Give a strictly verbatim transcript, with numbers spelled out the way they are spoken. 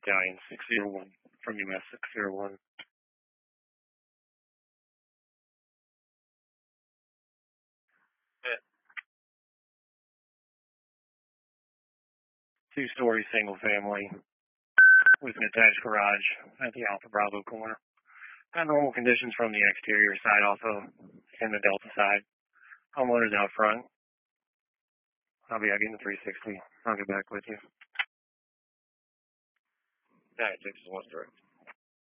Italian six zero one from U S six zero one. Two-story single family with an attached garage at the Alpha Bravo corner. Got normal conditions from the exterior side, also in the Delta side. Homeowners out front. I'll be out getting the three sixty. I'll get back with you. All right, Texas, what's direct?